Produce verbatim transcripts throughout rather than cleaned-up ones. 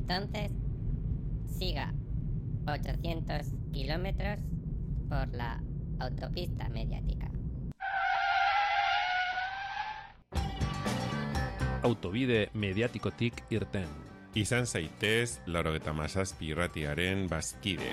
Entonces, siga ochocientos kilómetros por la autopista mediática. Autobide mediatikotik irten. Izan zaitez, laurogeita hamazazpi irratiaren bazkide.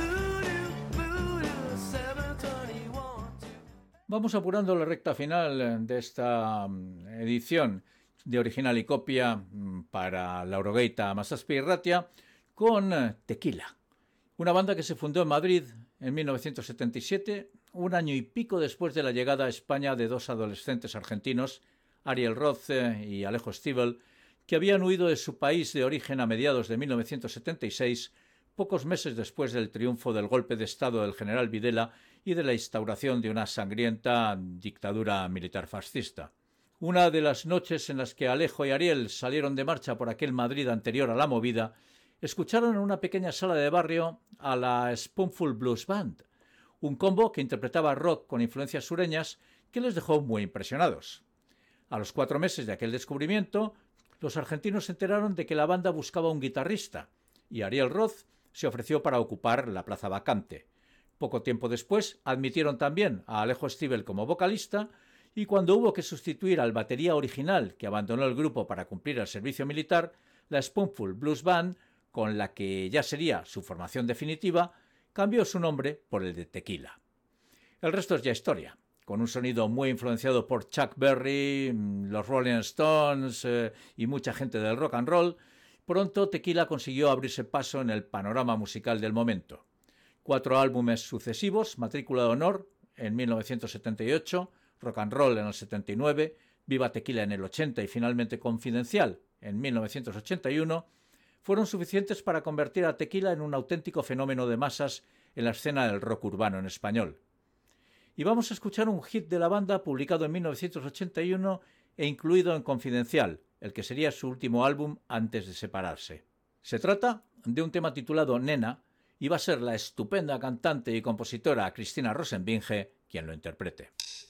Vamos apurando la recta final de esta edición de Original y Copia para Laurogeita Hamazazpi Irratia con Tequila, una banda que se fundó en Madrid en mil novecientos setenta y siete, un año y pico después de la llegada a España de dos adolescentes argentinos, Ariel Roth y Alejo Stivel, que habían huido de su país de origen a mediados de mil novecientos setenta y seis, pocos meses después del triunfo del golpe de Estado del general Videla y de la instauración de una sangrienta dictadura militar fascista. Una de las noches en las que Alejo y Ariel salieron de marcha por aquel Madrid anterior a la movida, escucharon en una pequeña sala de barrio a la Spoonful Blues Band, un combo que interpretaba rock con influencias sureñas que les dejó muy impresionados. A los cuatro meses de aquel descubrimiento, los argentinos se enteraron de que la banda buscaba un guitarrista y Ariel Roth se ofreció para ocupar la plaza vacante. Poco tiempo después admitieron también a Alejo Stivel como vocalista y cuando hubo que sustituir al batería original que abandonó el grupo para cumplir el servicio militar, la Spoonful Blues Band, con la que ya sería su formación definitiva, cambió su nombre por el de Tequila. El resto es ya historia. Con un sonido muy influenciado por Chuck Berry, los Rolling Stones eh, y mucha gente del rock and roll, pronto Tequila consiguió abrirse paso en el panorama musical del momento. Cuatro álbumes sucesivos, Matrícula de Honor en mil novecientos setenta y ocho, Rock and Roll en el setenta y nueve, Viva Tequila en el ochenta y finalmente Confidencial en mil novecientos ochenta y uno, fueron suficientes para convertir a Tequila en un auténtico fenómeno de masas en la escena del rock urbano en español. Y vamos a escuchar un hit de la banda publicado en mil novecientos ochenta y uno e incluido en Confidencial, el que sería su último álbum antes de separarse. Se trata de un tema titulado Nena y va a ser la estupenda cantante y compositora Cristina Rosenbinge quien lo interprete.